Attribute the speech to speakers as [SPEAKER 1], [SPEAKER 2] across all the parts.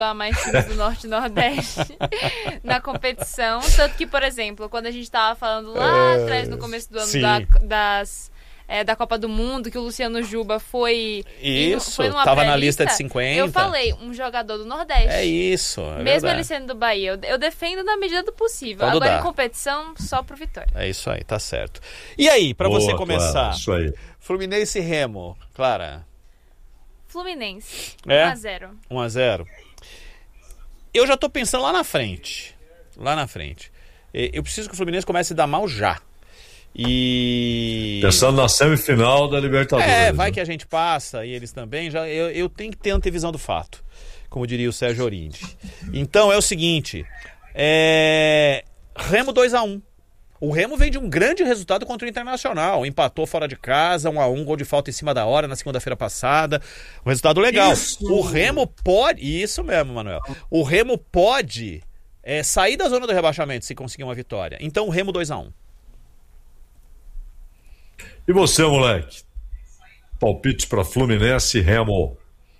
[SPEAKER 1] há mais times do Norte e Nordeste na competição. Tanto que, por exemplo, quando a gente estava falando lá atrás, no começo do ano, da Copa do Mundo, que o Luciano Juba foi...
[SPEAKER 2] Isso, estava na lista de 50.
[SPEAKER 1] Eu falei, um jogador do Nordeste.
[SPEAKER 2] É isso,
[SPEAKER 1] mesmo
[SPEAKER 2] verdade.
[SPEAKER 1] ele sendo do Bahia. Eu defendo na medida do possível.
[SPEAKER 2] Quando
[SPEAKER 1] agora
[SPEAKER 2] dá.
[SPEAKER 1] em competição, só pro Vitória.
[SPEAKER 2] É isso aí, tá certo. E aí, pra você começar,
[SPEAKER 3] Clara, isso aí.
[SPEAKER 2] Fluminense e Remo, Clara?
[SPEAKER 1] Fluminense,
[SPEAKER 2] É?
[SPEAKER 1] 1-0.
[SPEAKER 2] 1-0. Eu já tô pensando lá na frente. Eu preciso que o Fluminense comece a dar mal já. E...
[SPEAKER 3] Pensando na semifinal da Libertadores.
[SPEAKER 2] Vai que a gente passa e eles também. Eu tenho que ter antevisão do fato, como diria o Sérgio Orindi. Então é o seguinte, Remo 2-1. O Remo veio de um grande resultado contra o Internacional. Empatou fora de casa, 1-1, gol de falta em cima da hora na segunda-feira passada. Um resultado legal.
[SPEAKER 3] Isso.
[SPEAKER 2] O Remo pode... Isso mesmo, Manuel. O Remo pode sair da zona do rebaixamento se conseguir uma vitória. Então o Remo 2-1.
[SPEAKER 3] E você, moleque? Palpite para Fluminense e Remo.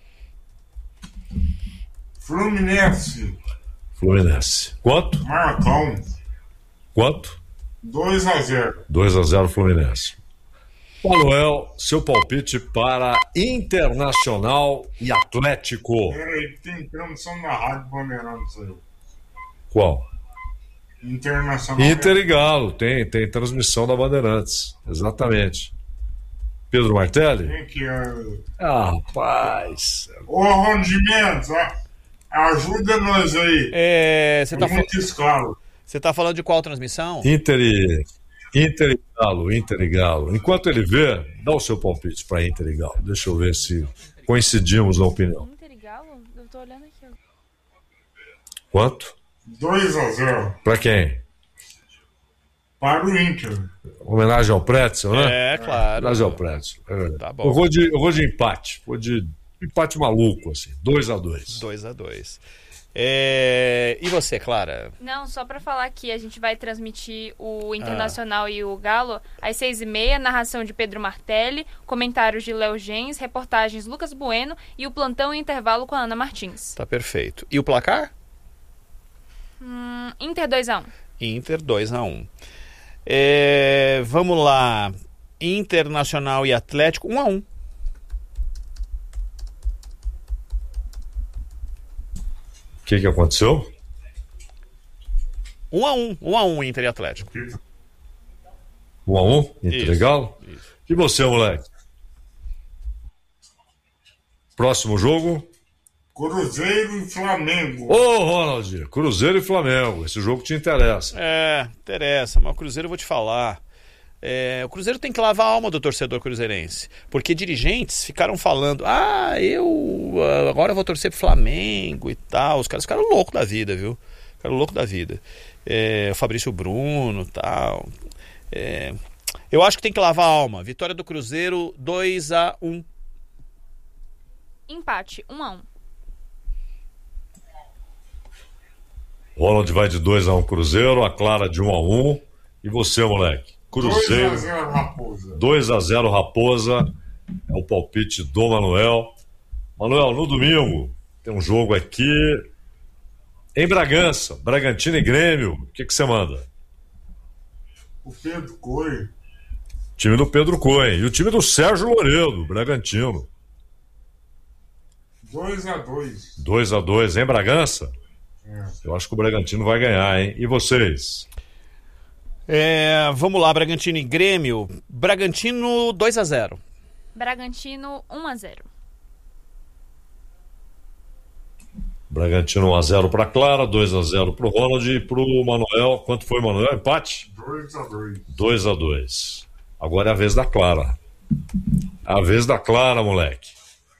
[SPEAKER 4] Fluminense.
[SPEAKER 3] Quanto?
[SPEAKER 4] Marcão.
[SPEAKER 3] Quanto?
[SPEAKER 4] 2-0.
[SPEAKER 3] 2-0 Fluminense. Manuel, seu palpite para Internacional e Atlético.
[SPEAKER 4] Peraí, tem transmissão na Rádio Bandeirantes aí.
[SPEAKER 3] Qual?
[SPEAKER 4] Internacional.
[SPEAKER 3] Inter e Galo, tem transmissão da Bandeirantes, exatamente. Pedro Martelli?
[SPEAKER 4] Quem que é?
[SPEAKER 3] Rapaz.
[SPEAKER 4] Ô, Ronde Mendes, ajuda nós aí.
[SPEAKER 2] Você
[SPEAKER 4] Escalo.
[SPEAKER 2] tá falando de qual transmissão?
[SPEAKER 3] Inter e Galo. Enquanto ele vê, dá o seu palpite para Inter e Galo. Deixa eu ver se coincidimos na opinião.
[SPEAKER 1] Inter e Galo? Eu tô olhando aqui.
[SPEAKER 3] Quanto?
[SPEAKER 4] 2-0.
[SPEAKER 3] Para quem?
[SPEAKER 4] Para o Inter.
[SPEAKER 3] Homenagem ao Pretzel, né?
[SPEAKER 2] É, claro.
[SPEAKER 3] Homenagem ao Pretzel.
[SPEAKER 2] Tá bom.
[SPEAKER 3] Eu vou de empate. Vou de empate maluco, assim. 2-2.
[SPEAKER 2] 2-2. E você, Clara?
[SPEAKER 1] Não, só pra falar que a gente vai transmitir o Internacional e o Galo às 6h30, narração de Pedro Martelli, comentários de Léo Gens, reportagens Lucas Bueno e o plantão e intervalo com a Ana Martins.
[SPEAKER 2] Tá perfeito. E o placar?
[SPEAKER 1] Inter 2-1.
[SPEAKER 2] Inter 2-1. Vamos lá. Internacional e Atlético 1-1.
[SPEAKER 3] O que aconteceu?
[SPEAKER 2] 1-1 Inter e Atlético.
[SPEAKER 3] 1-1? Inter e Galo?
[SPEAKER 2] Isso.
[SPEAKER 3] E você, moleque? Próximo jogo?
[SPEAKER 4] Cruzeiro e Flamengo.
[SPEAKER 3] Ô, Ronald, Cruzeiro e Flamengo. Esse jogo te interessa.
[SPEAKER 2] Interessa, mas o Cruzeiro eu vou te falar. O Cruzeiro tem que lavar a alma do torcedor cruzeirense. Porque dirigentes ficaram falando: eu agora vou torcer pro Flamengo e tal. Os caras ficaram loucos da vida, viu? Ficaram loucos da vida. O Fabrício Bruno e tal. Eu acho que tem que lavar a alma. Vitória do Cruzeiro 2-1.
[SPEAKER 1] Empate 1-1.
[SPEAKER 3] Ronald vai de 2-1 Cruzeiro, a Clara de 1-1. E você, moleque? Cruzeiro.
[SPEAKER 4] 2-0 Raposa.
[SPEAKER 3] 2-0 Raposa. É o palpite do Manuel. Manuel, no domingo tem um jogo aqui em Bragança, Bragantino e Grêmio. O que você manda?
[SPEAKER 4] O Pedro Coelho.
[SPEAKER 3] Time do Pedro Coelho. E o time do Sérgio Louredo, Bragantino.
[SPEAKER 4] 2-2.
[SPEAKER 3] 2-2 em Bragança? Eu acho que o Bragantino vai ganhar, hein? E vocês?
[SPEAKER 2] Vamos lá, Bragantino e Grêmio. Bragantino 2-0.
[SPEAKER 1] Bragantino 1-0.
[SPEAKER 3] Bragantino 1-0 para Clara, 2-0 para o Ronald e para o Manuel. Quanto foi, Manuel? Empate?
[SPEAKER 4] 2-2.
[SPEAKER 3] 2-2. Agora é a vez da Clara. A vez da Clara, moleque.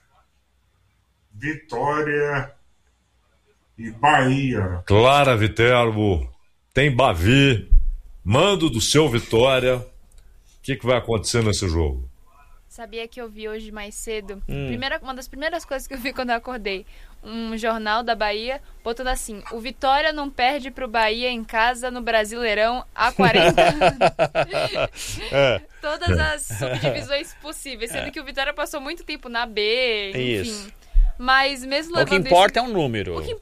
[SPEAKER 4] Vitória e Bahia.
[SPEAKER 3] Clara Viterbo, tem Bavi, mando do seu Vitória. O que vai acontecer nesse jogo?
[SPEAKER 1] Sabia que eu vi hoje mais cedo? Uma das primeiras coisas que eu vi quando eu acordei, um jornal da Bahia botando assim: o Vitória não perde pro Bahia em casa no Brasileirão há 40 anos. Todas as subdivisões possíveis, sendo que o Vitória passou muito tempo na B, enfim.
[SPEAKER 2] Isso.
[SPEAKER 1] Mas mesmo
[SPEAKER 2] O que
[SPEAKER 1] levando
[SPEAKER 2] importa é um número.
[SPEAKER 1] O que